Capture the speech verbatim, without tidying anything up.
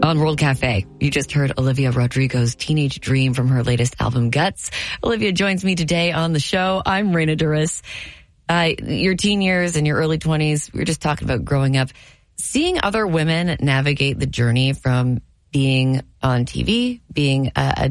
On World Cafe, you just heard Olivia Rodrigo's Teenage Dream from her latest album, Guts. Olivia joins me today on the show. I'm Raina Duras. Uh, your teen years and your early twenties, we were just talking about growing up. Seeing other women navigate the journey from being on T V, being a, a